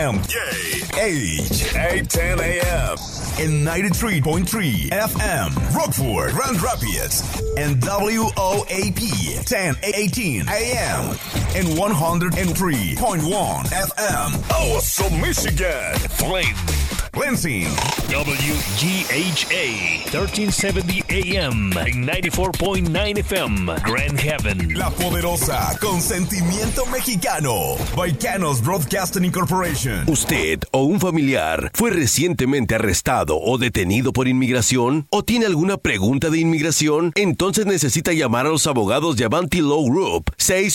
a.m. Age 8:10 a.m. and 93.3 FM. Rockford, Grand Rapids, and WOAP 10:18 a.m. and 103.1 FM. Awesome, Michigan. Flint, Lansing, WGHA 1370 AM and 94.9 FM. Grand Haven. La Poderosa, con sentimiento mexicano. Baicanos Broadcasting Incorporation. ¿Usted o un familiar fue recientemente arrestado o detenido por inmigración? ¿O tiene alguna pregunta de inmigración? Entonces necesita llamar a los abogados de Avanti Law Group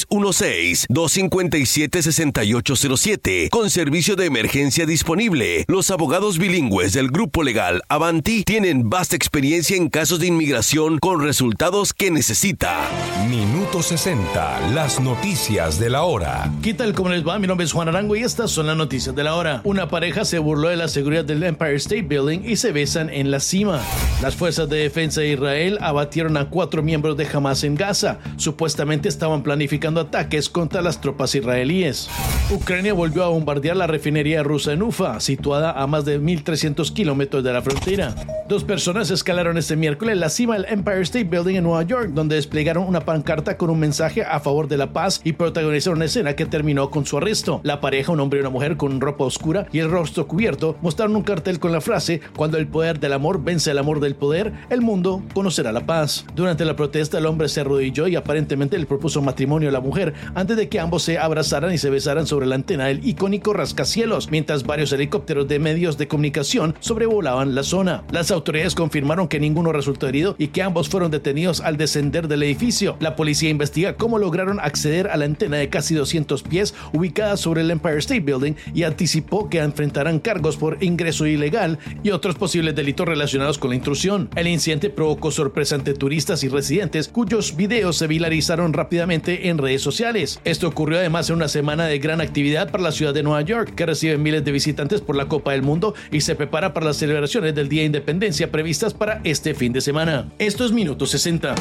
616-257-6807 con servicio de emergencia disponible. Los abogados bilingües del grupo legal Avanti tienen vasta experiencia en casos de inmigración con resultados que necesita. Minuto 60, las noticias de la hora. ¿Qué tal? ¿Cómo les va? Mi nombre es Juan Arango y estas son las noticias de la hora. Una pareja se burló de la seguridad del Empire State Building y se besan en la cima. Las fuerzas de defensa de Israel abatieron a 4 miembros de Hamas en Gaza. Supuestamente estaban planificando ataques contra las tropas israelíes. Ucrania volvió a bombardear la refinería rusa en Ufa, situada a más de 1.300 kilómetros de la frontera. 2 personas escalaron este miércoles la cima del Empire State Building en Nueva York, donde desplegaron una pancarta con un mensaje a favor de la paz y protagonizaron una escena que terminó con su arresto. La pareja, un hombre y una mujer con ropa oscura y el rostro cubierto, mostraron un cartel con la frase: "Cuando el poder del amor vence el amor del poder, el mundo conocerá la paz". Durante la protesta, el hombre se arrodilló y aparentemente le propuso matrimonio a la mujer antes de que ambos se abrazaran y se besaran sobre la antena del icónico rascacielos, mientras varios helicópteros de medios de comunicación sobrevolaban la zona. Las autoridades confirmaron que ninguno resultó herido y que ambos fueron detenidos al descender del edificio. La policía investiga cómo lograron acceder a la antena de casi 200 pies ubicada sobre el Empire State Building y anticipó que enfrentarán cargos por ingreso ilegal y otros posibles delitos relacionados con la intrusión. El incidente provocó sorpresa ante turistas y residentes, cuyos videos se viralizaron rápidamente en redes sociales. Esto ocurrió además en una semana de gran actividad para la ciudad de Nueva York, que recibe miles de visitantes por la Copa del Mundo y se prepara para las celebraciones del Día de Independencia previstas para este fin de semana. Esto es Minuto 60.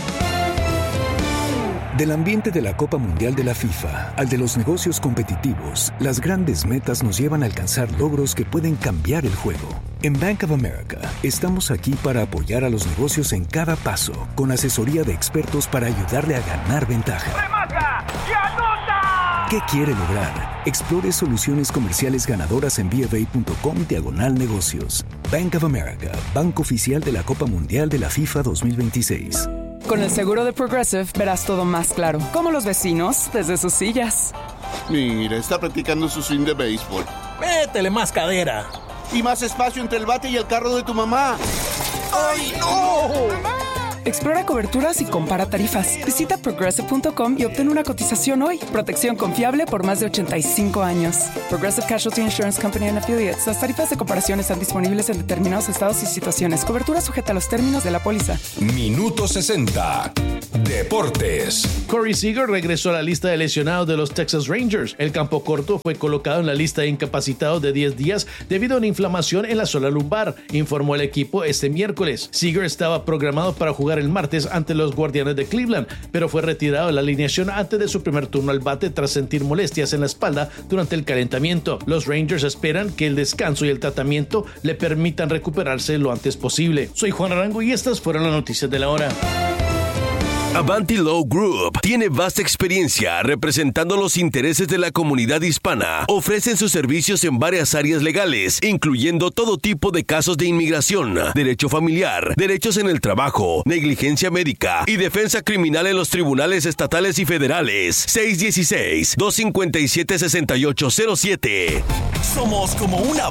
Del ambiente de la Copa Mundial de la FIFA al de los negocios competitivos, las grandes metas nos llevan a alcanzar logros que pueden cambiar el juego. En Bank of America, estamos aquí para apoyar a los negocios en cada paso, con asesoría de expertos para ayudarle a ganar ventaja. ¡Remata y anota! ¿Qué quiere lograr? Explore soluciones comerciales ganadoras en bfa.com/negocios. Bank of America, banco oficial de la Copa Mundial de la FIFA 2026. Con el seguro de Progressive verás todo más claro, como los vecinos desde sus sillas. Mira, está practicando su swing de béisbol. Métele más cadera. Y más espacio entre el bate y el carro de tu mamá. ¡Ay, no! Explora coberturas y compara tarifas. Visita Progressive.com y obtén una cotización hoy. Protección confiable por más de 85 años. Progressive Casualty Insurance Company and Affiliates. Las tarifas de comparación están disponibles en determinados estados y situaciones. Cobertura sujeta a los términos de la póliza. Minuto 60. Deportes. Corey Seager regresó a la lista de lesionados de los Texas Rangers. El campo corto fue colocado en la lista de incapacitados de 10 días debido a una inflamación en la zona lumbar, informó el equipo este miércoles. Seager estaba programado para jugar el martes ante los Guardianes de Cleveland, pero fue retirado de la alineación antes de su primer turno al bate tras sentir molestias en la espalda durante el calentamiento. Los Rangers esperan que el descanso y el tratamiento le permitan recuperarse lo antes posible. Soy Juan Arango y estas fueron las noticias de la hora. Avanti Law Group tiene vasta experiencia representando los intereses de la comunidad hispana. Ofrecen sus servicios en varias áreas legales, incluyendo todo tipo de casos de inmigración, derecho familiar, derechos en el trabajo, negligencia médica y defensa criminal en los tribunales estatales y federales. 616-257-6807. Somos como una